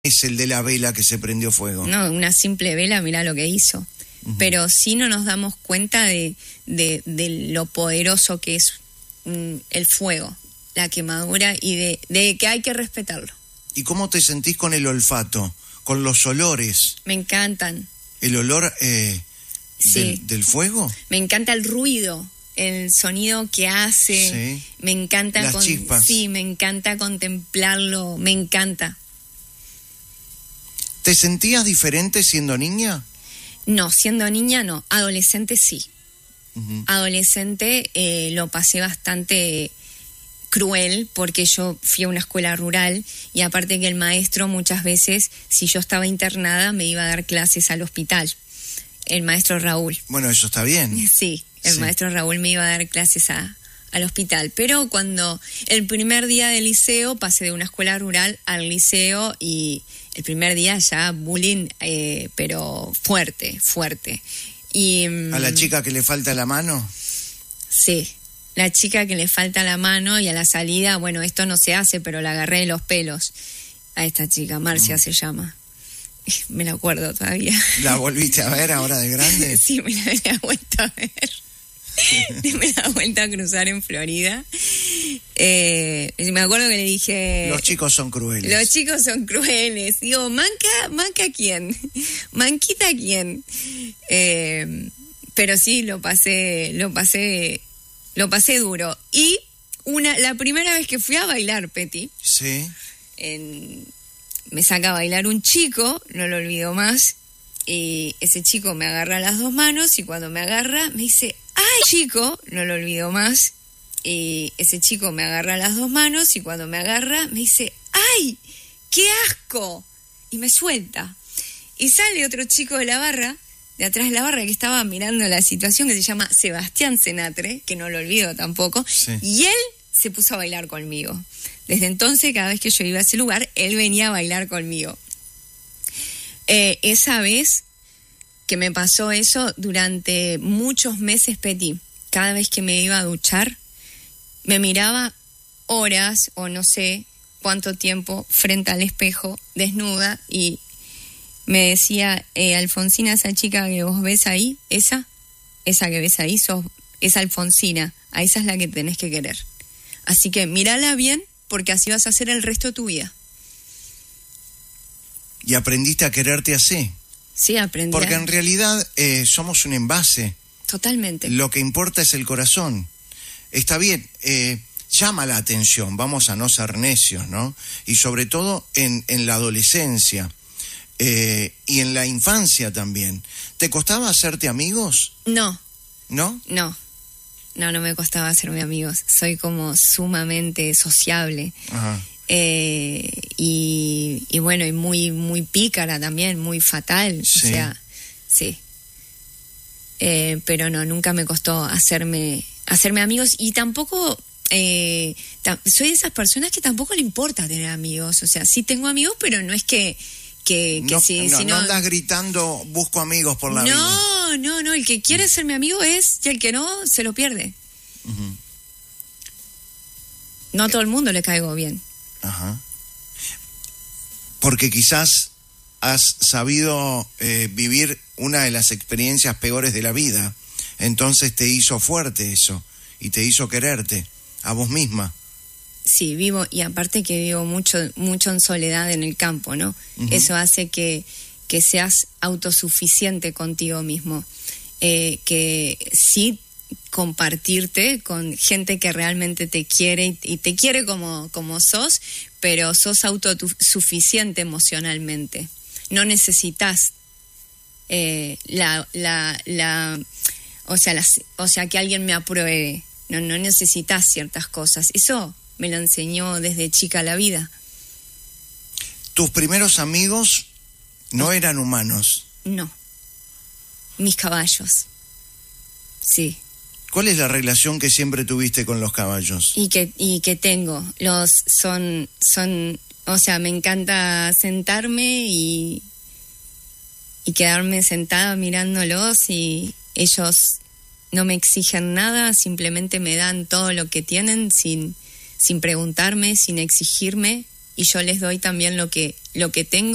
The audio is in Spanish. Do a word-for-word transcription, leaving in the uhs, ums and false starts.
es el de la vela que se prendió fuego. No, una simple vela, mirá lo que hizo. Uh-huh. Pero sí no nos damos cuenta de, de, de lo poderoso que es mm, el fuego, la quemadura, y de, de que hay que respetarlo. ¿Y cómo te sentís con el olfato, con los olores? Me encantan. ¿El olor eh, sí. del, del fuego? Me encanta el ruido, el sonido que hace. Sí. Me encanta. Las con, chispas. Sí, me encanta contemplarlo, me encanta. ¿Te sentías diferente siendo niña? No, siendo niña no, adolescente sí. Uh-huh. Adolescente eh, lo pasé bastante cruel porque yo fui a una escuela rural y aparte que el maestro muchas veces, si yo estaba internada, me iba a dar clases al hospital. El maestro Raúl. Bueno, eso está bien. Sí, el sí. maestro Raúl me iba a dar clases a, al hospital. Pero cuando el primer día del liceo, pasé de una escuela rural al liceo y el primer día ya bullying, eh, pero fuerte, fuerte. Y, ¿A la chica que le falta la mano? Sí, la chica que le falta la mano, y a la salida, bueno, esto no se hace, pero la agarré de los pelos a esta chica, Marcia mm. se llama. Me la acuerdo todavía. ¿La volviste a ver ahora de grande? Sí, me la, me la he vuelto a ver. Me la he vuelto a cruzar en Florida. Eh, me acuerdo que le dije... Los chicos son crueles. Los chicos son crueles. Digo, ¿manca, manca quién? ¿Manquita quién? Eh, pero sí, lo pasé, lo pasé, lo pasé duro. Y una, la primera vez que fui a bailar, Peti, sí. en, me saca a bailar un chico, no lo olvido más, y ese chico me agarra las dos manos, y cuando me agarra me dice, ¡ay, chico! No lo olvido más, y ese chico me agarra las dos manos, y cuando me agarra me dice, ¡ay, qué asco! Y me suelta. Y sale otro chico de la barra, de atrás de la barra, que estaba mirando la situación, que se llama Sebastián Senatre, que no lo olvido tampoco, sí. Y él se puso a bailar conmigo. Desde entonces, cada vez que yo iba a ese lugar, él venía a bailar conmigo. Eh, esa vez que me pasó eso, durante muchos meses, Peti, cada vez que me iba a duchar, me miraba horas o no sé cuánto tiempo frente al espejo, desnuda, y me decía, eh, Alfonsina, esa chica que vos ves ahí, esa, esa que ves ahí, sos, es Alfonsina, a esa es la que tenés que querer. Así que mírala bien, porque así vas a hacer el resto de tu vida. ¿Y aprendiste a quererte así? Sí, aprendí. Porque en realidad eh, somos un envase. Totalmente. Lo que importa es el corazón. Está bien, eh, llama la atención, vamos a no ser necios, ¿no? Y sobre todo en, en la adolescencia eh, y en la infancia también. ¿Te costaba hacerte amigos? No. ¿No? No. No, no me costaba hacerme amigos. Soy como sumamente sociable. Ajá. Eh, y, y bueno, y muy, muy pícara también, muy fatal. Sí. O sea, sí. Eh, pero no, nunca me costó hacerme, hacerme amigos. Y tampoco, eh, ta- soy de esas personas que tampoco le importa tener amigos. O sea, sí tengo amigos, pero no es que... Que, que no, si, no, si no no andas gritando, busco amigos por la no, vida. No, no, no, el que quiere ser mi amigo es, y el que no, se lo pierde. Uh-huh. No a todo el mundo le caigo bien. Ajá. Porque quizás has sabido eh, vivir una de las experiencias peores de la vida, entonces te hizo fuerte eso, y te hizo quererte a vos misma. Sí, vivo, y aparte que vivo mucho mucho en soledad en el campo, ¿no? Uh-huh. Eso hace que, que seas autosuficiente contigo mismo. Eh, que sí compartirte con gente que realmente te quiere y, y te quiere como, como sos, pero sos autosuficiente emocionalmente. No necesitas eh, la, la, la, o sea, la, o sea, que alguien me apruebe. No, no necesitas ciertas cosas. Eso me lo enseñó desde chica la vida. ¿Tus primeros amigos no, no. eran humanos? No. Mis caballos. Sí. ¿Cuál es la relación que siempre tuviste con los caballos? Y que, y que tengo. Los son, son, o sea, me encanta sentarme y, y quedarme sentada mirándolos, y ellos no me exigen nada, simplemente me dan todo lo que tienen sin sin preguntarme, sin exigirme, y yo les doy también lo que lo que tengo.